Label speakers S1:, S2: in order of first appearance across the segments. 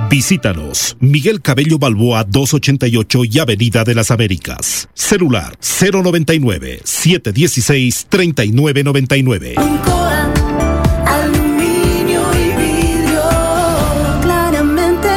S1: Visítanos. Miguel Cabello Balboa 288 y Avenida de las Américas. Celular 099-716-3999.
S2: Aluminio y vidrio, claramente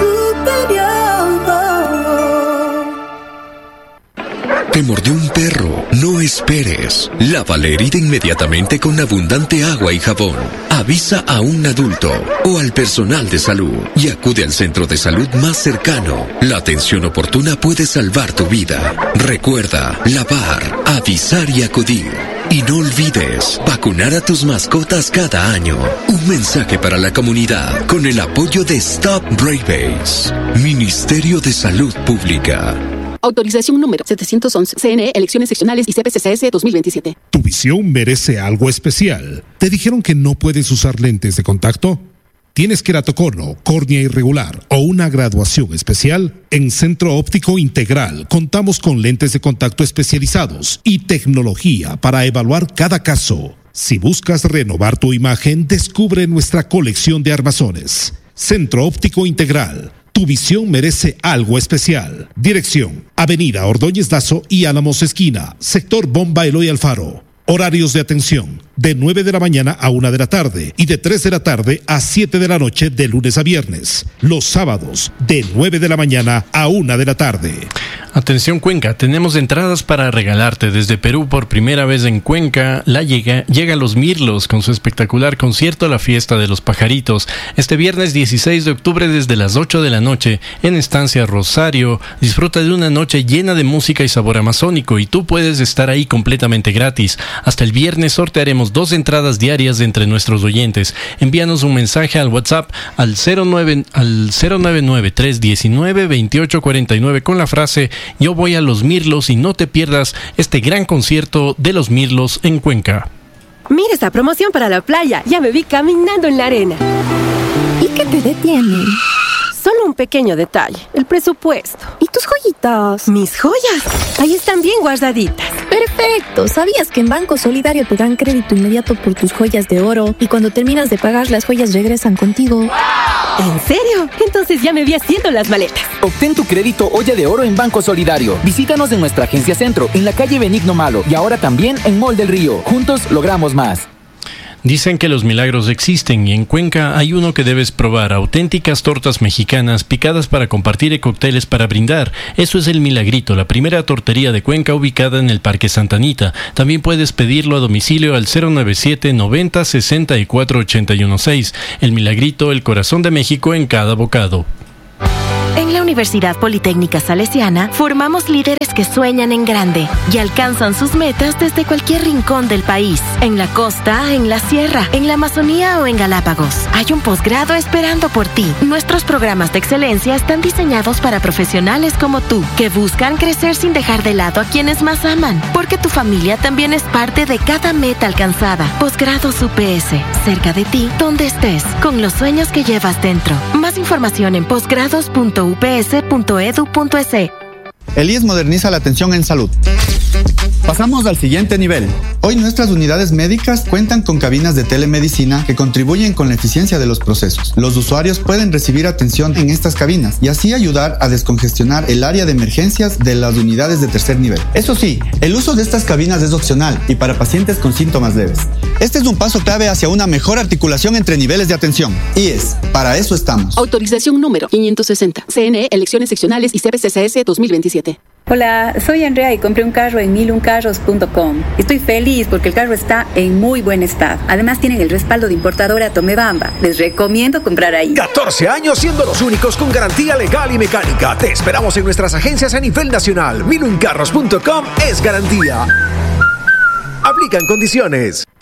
S2: superior.
S3: ¿Te mordió un perro? No esperes. Lava la herida inmediatamente con abundante agua y jabón. Avisa a un adulto o al personal de salud y acude al centro de salud más cercano. La atención oportuna puede salvar tu vida. Recuerda, lavar, avisar y acudir. Y no olvides, vacunar a tus mascotas cada año. Un mensaje para la comunidad con el apoyo de Stop Rabies. Ministerio de Salud Pública.
S4: Autorización número 711. CNE, Elecciones Seccionales y CPCCS 2027.
S1: ¿Tu visión merece algo especial? ¿Te dijeron que no puedes usar lentes de contacto? ¿Tienes queratocono, córnea irregular o una graduación especial? En Centro Óptico Integral contamos con lentes de contacto especializados y tecnología para evaluar cada caso. Si buscas renovar tu imagen, descubre nuestra colección de armazones. Centro Óptico Integral. Tu visión merece algo especial. Dirección: Avenida Ordóñez Lazo y Álamos Esquina, sector Bomba Eloy Alfaro. Horarios de atención: de 9 de la mañana a 1 de la tarde y de 3 de la tarde a 7 de la noche de lunes a viernes. Los sábados, de 9 de la mañana a 1 de la tarde.
S5: Atención Cuenca, tenemos entradas para regalarte. Desde Perú, por primera vez en Cuenca, llega Los Mirlos con su espectacular concierto La Fiesta de los Pajaritos. Este viernes 16 de octubre desde las 8 de la noche en Estancia Rosario. Disfruta de una noche llena de música y sabor amazónico y tú puedes estar ahí completamente gratis. Hasta el viernes sortearemos 2 entradas diarias de entre nuestros oyentes. Envíanos un mensaje al WhatsApp al 099-319-2849 con la frase "Yo voy a Los Mirlos" y no te pierdas este gran concierto de Los Mirlos en Cuenca.
S6: Mira esta promoción para la playa. Ya me vi caminando en la arena.
S7: ¿Y qué te detiene?
S6: Solo un pequeño detalle, el presupuesto.
S7: ¿Y tus joyitas?
S6: ¿Mis joyas? Ahí están bien guardaditas.
S7: Perfecto. ¿Sabías que en Banco Solidario te dan crédito inmediato por tus joyas de oro? Y cuando terminas de pagar, las joyas regresan contigo.
S6: ¿En serio? Entonces ya me vi haciendo las maletas.
S8: Obtén tu crédito olla de oro en Banco Solidario. Visítanos en nuestra agencia Centro, en la calle Benigno Malo y ahora también en Mall del Río. Juntos logramos más.
S5: Dicen que los milagros existen y en Cuenca hay uno que debes probar: auténticas tortas mexicanas picadas para compartir y cócteles para brindar. Eso es El Milagrito, la primera tortería de Cuenca ubicada en el Parque Santa Anita. También puedes pedirlo a domicilio al 097 90 64 816. El Milagrito, el corazón de México en cada bocado.
S9: En la Universidad Politécnica Salesiana formamos líderes que sueñan en grande y alcanzan sus metas desde cualquier rincón del país. En la costa, en la sierra, en la Amazonía o en Galápagos. Hay un posgrado esperando por ti. Nuestros programas de excelencia están diseñados para profesionales como tú, que buscan crecer sin dejar de lado a quienes más aman, porque tu familia también es parte de cada meta alcanzada. Posgrados UPS, cerca de ti, donde estés, con los sueños que llevas dentro. Más información en posgrados.ups.edu.es.
S10: El IES moderniza la atención en salud. Pasamos al siguiente nivel. Hoy nuestras unidades médicas cuentan con cabinas de telemedicina que contribuyen con la eficiencia de los procesos. Los usuarios pueden recibir atención en estas cabinas y así ayudar a descongestionar el área de emergencias de las unidades de tercer nivel. Eso sí, el uso de estas cabinas es opcional y para pacientes con síntomas leves. Este es un paso clave hacia una mejor articulación entre niveles de atención. IES, para eso estamos.
S4: Autorización número 560. CNE, Elecciones Seccionales y CPCCS 2027.
S11: Hola, soy Andrea y compré un carro en miluncarros.com. Estoy feliz porque el carro está en muy buen estado. Además tienen el respaldo de importadora Tomebamba. Les recomiendo comprar ahí.
S12: 14 años siendo los únicos con garantía legal y mecánica. Te esperamos en nuestras agencias a nivel nacional. miluncarros.com es garantía. Aplican condiciones.